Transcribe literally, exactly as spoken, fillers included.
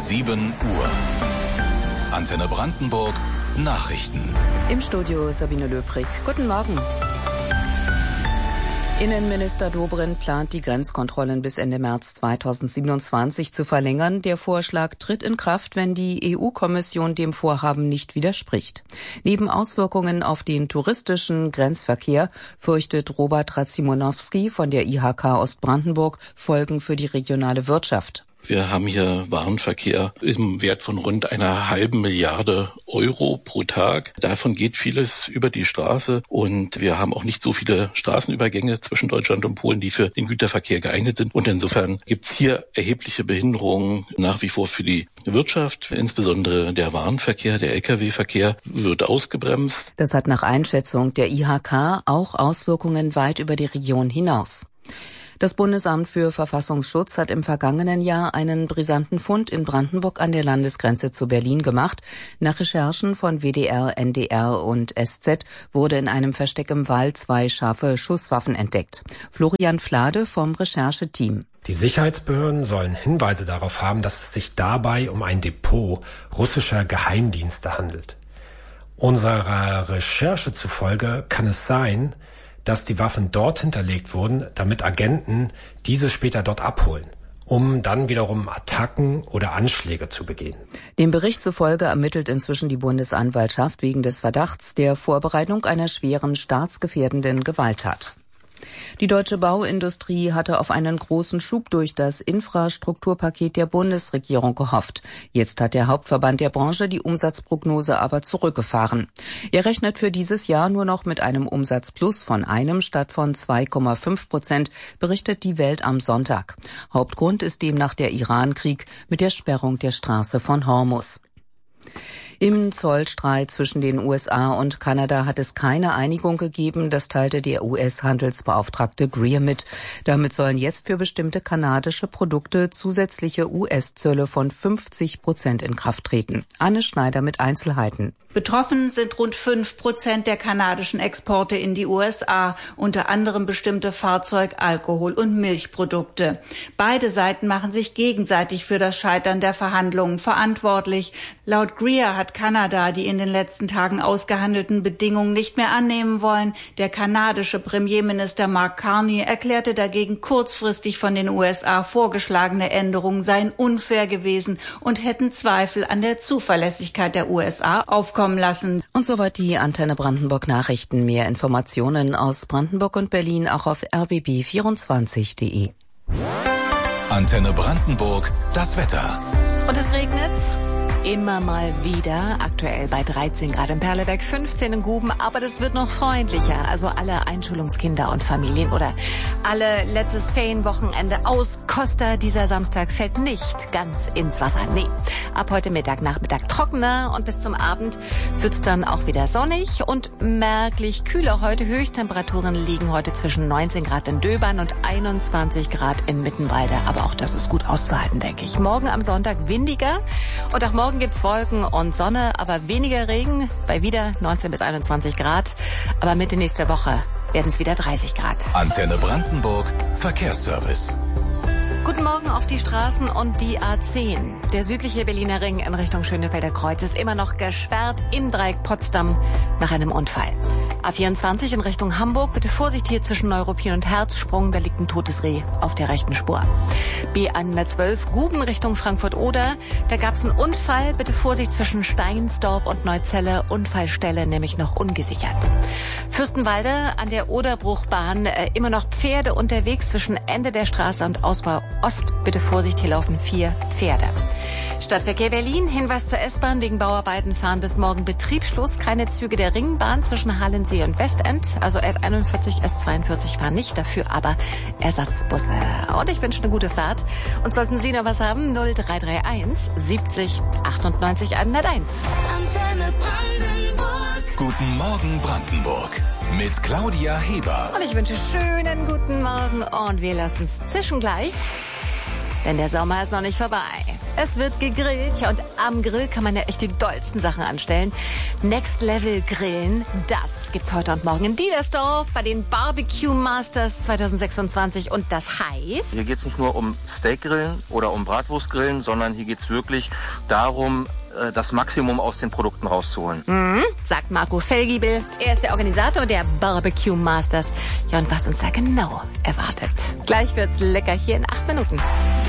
sieben Uhr. Antenne Brandenburg Nachrichten. Im Studio Sabine Löbrig. Guten Morgen. Innenminister Dobrindt plant, die Grenzkontrollen bis Ende März zweitausendsiebenundzwanzig zu verlängern. Der Vorschlag tritt in Kraft, wenn die E U-Kommission dem Vorhaben nicht widerspricht. Neben Auswirkungen auf den touristischen Grenzverkehr fürchtet Robert Radzimonowski von der I H K Ostbrandenburg Folgen für die regionale Wirtschaft. Wir haben hier Warenverkehr im Wert von rund einer halben Milliarde Euro pro Tag. Davon geht vieles über die Straße und wir haben auch nicht so viele Straßenübergänge zwischen Deutschland und Polen, die für den Güterverkehr geeignet sind. Und insofern gibt es hier erhebliche Behinderungen nach wie vor für die Wirtschaft. Insbesondere der Warenverkehr, der L K W-Verkehr wird ausgebremst. Das hat nach Einschätzung der I H K auch Auswirkungen weit über die Region hinaus. Das Bundesamt für Verfassungsschutz hat im vergangenen Jahr einen brisanten Fund in Brandenburg an der Landesgrenze zu Berlin gemacht. Nach Recherchen von W D R, N D R und S Z wurde in einem Versteck im Wald zwei scharfe Schusswaffen entdeckt. Florian Flade vom Rechercheteam. Die Sicherheitsbehörden sollen Hinweise darauf haben, dass es sich dabei um ein Depot russischer Geheimdienste handelt. Unserer Recherche zufolge kann es sein, dass die Waffen dort hinterlegt wurden, damit Agenten diese später dort abholen, um dann wiederum Attacken oder Anschläge zu begehen. Dem Bericht zufolge ermittelt inzwischen die Bundesanwaltschaft wegen des Verdachts der Vorbereitung einer schweren staatsgefährdenden Gewalttat. Die deutsche Bauindustrie hatte auf einen großen Schub durch das Infrastrukturpaket der Bundesregierung gehofft. Jetzt hat der Hauptverband der Branche die Umsatzprognose aber zurückgefahren. Er rechnet für dieses Jahr nur noch mit einem Umsatzplus von einem statt von zwei Komma fünf Prozent, berichtet die Welt am Sonntag. Hauptgrund ist demnach der Iran-Krieg mit der Sperrung der Straße von Hormuz. Im Zollstreit zwischen den U S A und Kanada hat es keine Einigung gegeben, das teilte der U S-Handelsbeauftragte Greer mit. Damit sollen jetzt für bestimmte kanadische Produkte zusätzliche U S-Zölle von fünfzig Prozent in Kraft treten. Anne Schneider mit Einzelheiten. Betroffen sind rund fünf Prozent der kanadischen Exporte in die U S A, unter anderem bestimmte Fahrzeug-, Alkohol- und Milchprodukte. Beide Seiten machen sich gegenseitig für das Scheitern der Verhandlungen verantwortlich. Laut Greer hat Kanada die in den letzten Tagen ausgehandelten Bedingungen nicht mehr annehmen wollen. Der kanadische Premierminister Mark Carney erklärte dagegen, kurzfristig von den U S A vorgeschlagene Änderungen seien unfair gewesen und hätten Zweifel an der Zuverlässigkeit der U S A aufkommen lassen. Und soweit die Antenne Brandenburg Nachrichten. Mehr Informationen aus Brandenburg und Berlin auch auf r b b vierundzwanzig punkt de. Antenne Brandenburg, das Wetter. Und es regnet immer mal wieder, aktuell bei dreizehn Grad in Perleberg, fünfzehn in Guben, aber das wird noch freundlicher. Also alle Einschulungskinder und Familien oder alle letztes Ferienwochenende aus Costa, dieser Samstag fällt nicht ganz ins Wasser. Nee, ab heute Mittag, Nachmittag trockener und bis zum Abend wird's dann auch wieder sonnig und merklich kühler heute. Höchsttemperaturen liegen heute zwischen neunzehn Grad in Döbern und einundzwanzig Grad in Mittenwalde. Aber auch das ist gut auszuhalten, denke ich. Morgen am Sonntag windiger und auch morgen gibt's Wolken und Sonne, aber weniger Regen bei wieder neunzehn bis einundzwanzig Grad. Aber Mitte nächster Woche werden es wieder dreißig Grad. Antenne Brandenburg, Verkehrsservice. Guten Morgen auf die Straßen und die A zehn. Der südliche Berliner Ring in Richtung Schönefelder Kreuz ist immer noch gesperrt im Dreieck Potsdam nach einem Unfall. A vierundzwanzig in Richtung Hamburg. Bitte Vorsicht hier zwischen Neuruppin und Herzsprung. Da liegt ein totes Reh auf der rechten Spur. B hundertzwölf Guben Richtung Frankfurt-Oder. Da gab es einen Unfall. Bitte Vorsicht zwischen Steinsdorf und Neuzelle. Unfallstelle nämlich noch ungesichert. Fürstenwalde an der Oderbruchbahn. Äh, immer noch Pferde unterwegs zwischen Ende der Straße und Ausbau Ost. Bitte Vorsicht, hier laufen vier Pferde. Stadtverkehr Berlin, Hinweis zur S-Bahn, wegen Bauarbeiten fahren bis morgen Betriebsschluss. Keine Züge der Ringbahn zwischen Hallensee und Westend. Also S einundvierzig, S zweiundvierzig fahren nicht, dafür aber Ersatzbusse. Und ich wünsche eine gute Fahrt. Und sollten Sie noch was haben, null drei drei eins siebzig achtundneunzig hunderteins. Antenne Brandenburg. Guten Morgen Brandenburg. Mit Claudia Heber. Und ich wünsche schönen guten Morgen und wir lassen es zischen gleich. Denn der Sommer ist noch nicht vorbei. Es wird gegrillt. Ja, und am Grill kann man ja echt die dollsten Sachen anstellen. Next Level Grillen, das gibt's heute und morgen in Diedersdorf bei den Barbecue Masters zwanzig sechsundzwanzig. Und das heißt... Hier geht's nicht nur um Steakgrillen oder um Bratwurstgrillen, sondern hier geht's wirklich darum, das Maximum aus den Produkten rauszuholen. Mhm, sagt Marco Fellgiebel. Er ist der Organisator der Barbecue Masters. Ja, und was uns da genau erwartet. Gleich wird's lecker hier in acht Minuten.